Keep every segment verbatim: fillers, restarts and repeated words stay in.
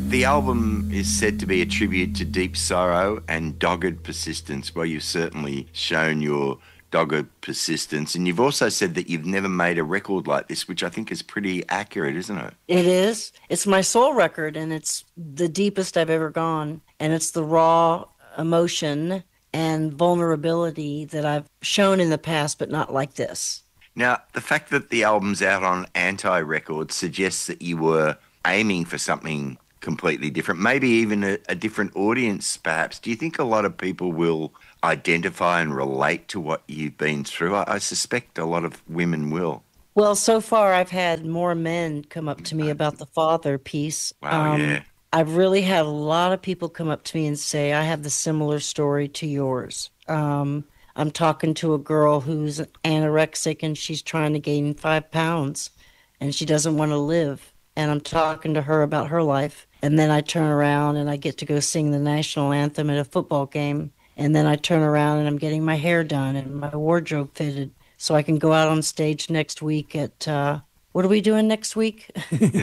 The album is said to be a tribute to deep sorrow and dogged persistence. Well, you've certainly shown your dogged persistence. And you've also said that you've never made a record like this, which I think is pretty accurate, isn't it? It is. It's my soul record, and it's the deepest I've ever gone. And it's the raw emotion and vulnerability that I've shown in the past, but not like this. Now, the fact that the album's out on Anti Records suggests that you were aiming for something completely different, maybe even a, a different audience, perhaps. Do you think a lot of people will identify and relate to what you've been through? I, I suspect a lot of women will. Well, so far I've had more men come up to me about the father piece. Wow, Um, yeah. I've really had a lot of people come up to me and say, I have the similar story to yours. Um, I'm talking to a girl who's anorexic and she's trying to gain five pounds and she doesn't want to live. And I'm talking to her about her life. And then I turn around and I get to go sing the national anthem at a football game. And then I turn around and I'm getting my hair done and my wardrobe fitted so I can go out on stage next week at, uh, what are we doing next week?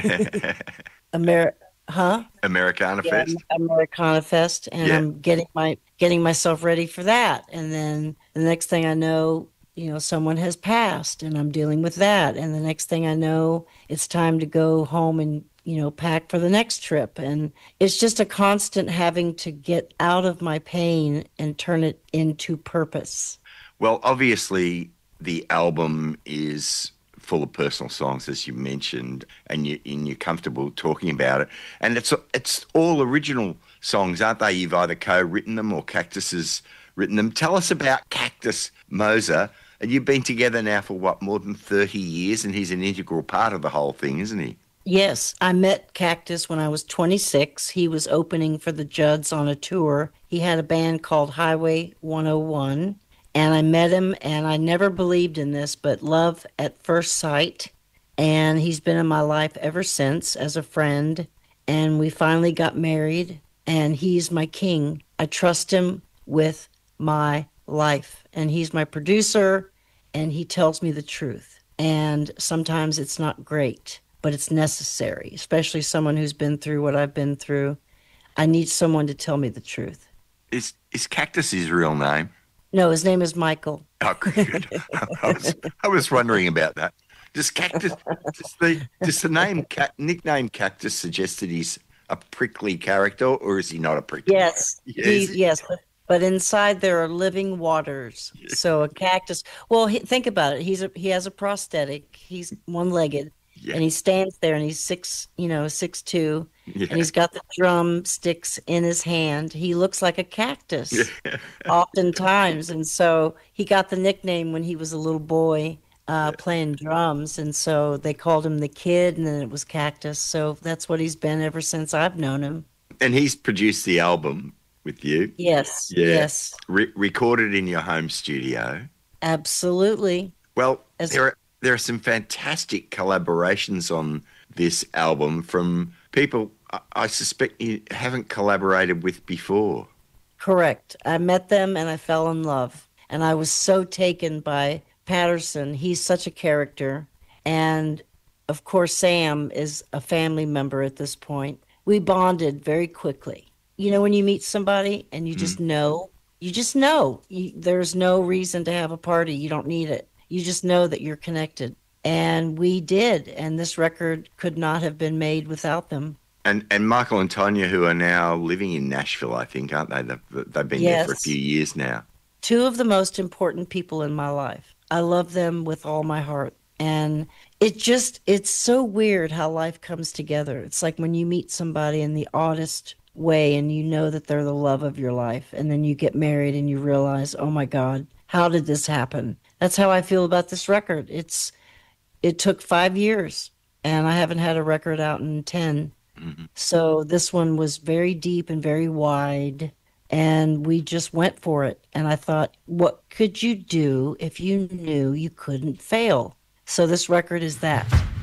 Amer- huh? Americana Yeah, Fest? Americana Fest, and Yeah. I'm getting my getting myself ready for that. And then the next thing I know, you know, someone has passed, and I'm dealing with that. And the next thing I know, it's time to go home and you know pack for the next trip. And it's just a constant having to get out of my pain and turn it into purpose. Well, obviously, the album is full of personal songs, as you mentioned, and, you, and you're comfortable talking about it. And it's it's all original songs, aren't they? You've either co-written them or Cactus has written them. Tell us about Cactus Moser. And you've been together now for, what, more than thirty years, and he's an integral part of the whole thing, isn't he? Yes, I met Cactus when I was twenty-six. He was opening for the Judds on a tour. He had a band called Highway one oh one, and I met him, and I never believed in this, but love at first sight. And he's been in my life ever since as a friend. And we finally got married, and he's my king. I trust him with my life, and he's my producer, and he tells me the truth. And sometimes it's not great, but it's necessary, especially someone who's been through what I've been through. I need someone to tell me the truth. Is is Cactus his real name? No, his name is Michael. Oh, good. I was, I was wondering about that. Does Cactus, does the, does the name, Ca- nickname Cactus suggest that he's a prickly character, or is he not a prickly Yes, character? Yeah, he, is he? yes, but, but inside there are living waters. So a cactus. Well, he, think about it. He's a, he has a prosthetic. He's one-legged, Yeah, and he stands there, and he's six, you know, six two, and yeah, he's got the drumsticks in his hand. He looks like a cactus, yeah. oftentimes, and so he got the nickname when he was a little boy. Uh, playing drums, and so they called him the Kid, and then it was Cactus. So that's what he's been ever since I've known him. And he's produced the album with you. Yes, Yeah. yes, Re- recorded in your home studio. absolutely. Well, As there are, there are some fantastic collaborations on this album from people I, I suspect you haven't collaborated with before. correct. I met them and I fell in love, and I was so taken by Patterson. He's such a character, and of course, Sam is a family member at this point. We bonded very quickly. You know, when you meet somebody and you just know, you just know. You, there's no reason to have a party. You don't need it. You just know that you're connected. And we did. And this record could not have been made without them. And and Michael and Tonya, who are now living in Nashville, I think, aren't they? They've, they've been there for a few Yes. years now. Two of the most important people in my life. I love them with all my heart. And it just, it's so weird how life comes together. It's like when you meet somebody in the oddest way and you know that they're the love of your life. And then you get married and you realize, oh my God, how did this happen? That's how I feel about this record. It's, it took five years and I haven't had a record out in ten. Hmm. So this one was very deep and very wide, and we just went for it. And I thought, what could you do if you knew you couldn't fail? So this record is that.